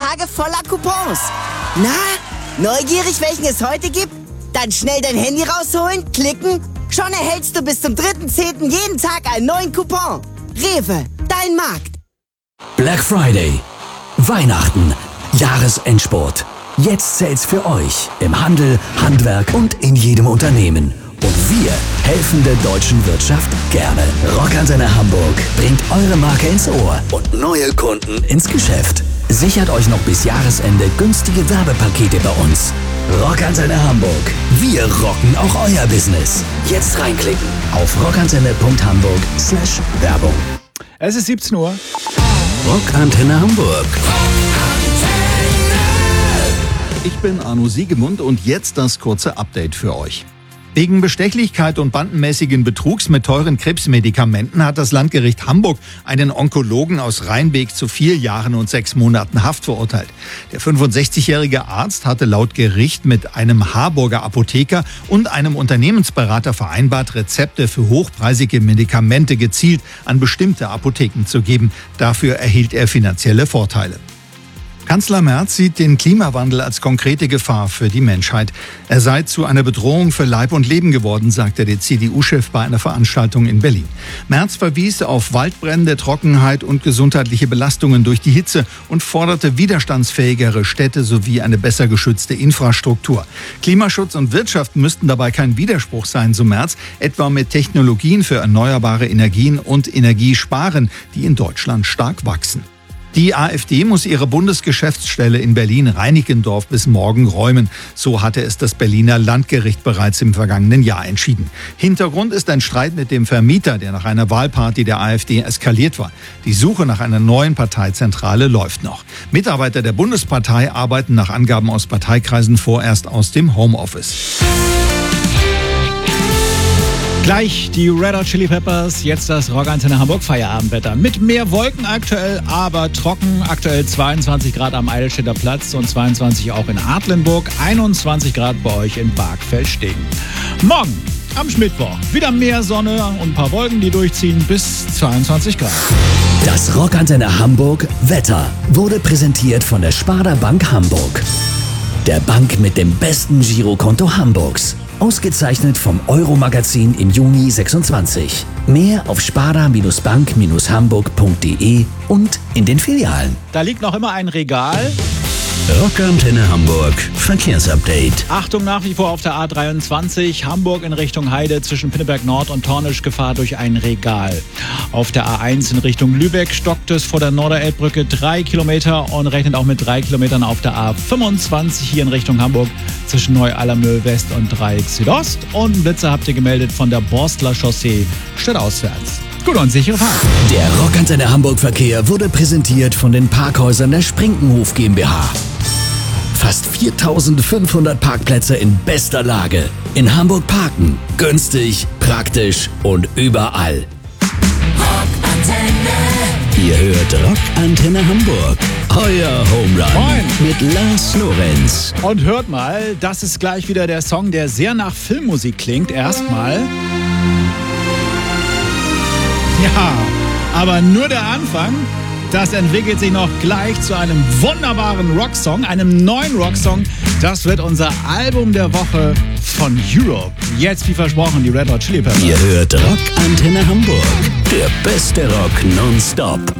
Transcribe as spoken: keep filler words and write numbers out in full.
Tage voller Coupons. Na, neugierig, welchen es heute gibt? Dann schnell dein Handy rausholen, klicken. Schon erhältst du bis zum dritten zehnten jeden Tag einen neuen Coupon. Rewe, dein Markt. Black Friday, Weihnachten, Jahresendspurt. Jetzt zählt's für euch im Handel, Handwerk und in jedem Unternehmen. Und wir helfen der deutschen Wirtschaft gerne. Rockantenne Hamburg bringt eure Marke ins Ohr und neue Kunden ins Geschäft. Sichert euch noch bis Jahresende günstige Werbepakete bei uns. Rockantenne Hamburg. Wir rocken auch euer Business. Jetzt reinklicken auf rockantenne punkt hamburg slash Werbung. Es ist siebzehn Uhr. Rockantenne Hamburg. Ich bin Arno Siegemund und jetzt das kurze Update für euch. Wegen Bestechlichkeit und bandenmäßigen Betrugs mit teuren Krebsmedikamenten hat das Landgericht Hamburg einen Onkologen aus Rheinbeek zu vier Jahren und sechs Monaten Haft verurteilt. Der fünfundsechzigjährige Arzt hatte laut Gericht mit einem Harburger Apotheker und einem Unternehmensberater vereinbart, Rezepte für hochpreisige Medikamente gezielt an bestimmte Apotheken zu geben. Dafür erhielt er finanzielle Vorteile. Kanzler Merz sieht den Klimawandel als konkrete Gefahr für die Menschheit. Er sei zu einer Bedrohung für Leib und Leben geworden, sagte der C D U-Chef bei einer Veranstaltung in Berlin. Merz verwies auf Waldbrände, Trockenheit und gesundheitliche Belastungen durch die Hitze und forderte widerstandsfähigere Städte sowie eine besser geschützte Infrastruktur. Klimaschutz und Wirtschaft müssten dabei kein Widerspruch sein, so Merz, etwa mit Technologien für erneuerbare Energien und Energiesparen, die in Deutschland stark wachsen. Die AfD muss ihre Bundesgeschäftsstelle in Berlin-Reinickendorf bis morgen räumen. So hatte es das Berliner Landgericht bereits im vergangenen Jahr entschieden. Hintergrund ist ein Streit mit dem Vermieter, der nach einer Wahlparty der AfD eskaliert war. Die Suche nach einer neuen Parteizentrale läuft noch. Mitarbeiter der Bundespartei arbeiten nach Angaben aus Parteikreisen vorerst aus dem Homeoffice. Gleich die Red Hot Chili Peppers, jetzt das Rockantenne Hamburg Feierabendwetter. Mit mehr Wolken aktuell, aber trocken. Aktuell zweiundzwanzig Grad am Eidelstädter Platz und zweiundzwanzig auch in Adlenburg. einundzwanzig Grad bei euch in Barkfeld-Stegen. Morgen am Mittwoch wieder mehr Sonne und ein paar Wolken, die durchziehen bis zweiundzwanzig Grad. Das Rockantenne Hamburg Wetter wurde präsentiert von der Sparda Bank Hamburg. Der Bank mit dem besten Girokonto Hamburgs. Ausgezeichnet vom Euro-Magazin im Juni sechsundzwanzig. Mehr auf sparda bank hamburg punkt de und in den Filialen. Da liegt noch immer ein Regal. Rockantenne Hamburg Verkehrsupdate. Achtung nach wie vor auf der A dreiundzwanzig, Hamburg in Richtung Heide zwischen Pinneberg Nord und Tornisch, Gefahr durch ein Regal. Auf der A eins in Richtung Lübeck stockt es vor der Norderelbbrücke drei Kilometer und rechnet auch mit drei Kilometern auf der A fünfundzwanzig hier in Richtung Hamburg zwischen Neu-Allermühl West und Dreieck Südost. Und einen Blitzer habt ihr gemeldet von der Borstler Chaussee stadtauswärts. Gute und sichere Fahrt. Der Rockantenne Hamburg Verkehr wurde präsentiert von den Parkhäusern der Sprinkenhof GmbH. Fast viertausendfünfhundert Parkplätze in bester Lage. In Hamburg parken. Günstig, praktisch und überall. Rockantenne. Ihr hört Rockantenne Hamburg. Euer Home Run. Moin. Mit Lars Lorenz. Und hört mal, das ist gleich wieder der Song, der sehr nach Filmmusik klingt. Erstmal. Ja, aber nur der Anfang. Das entwickelt sich noch gleich zu einem wunderbaren Rocksong, einem neuen Rocksong. Das wird unser Album der Woche von Europe. Jetzt, wie versprochen, die Red Hot Chili Peppers. Ihr hört Rockantenne Hamburg. Der beste Rock nonstop.